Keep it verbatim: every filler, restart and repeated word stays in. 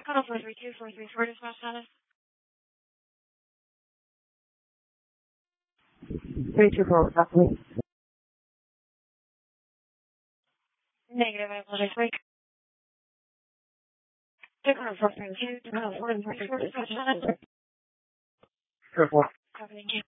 Call four three two four three four dispatch status. three two four, what's that, please? Negative, I apologize. Wait. Call four three two, call four three four dispatch status. Sure, four. Copy, thank you.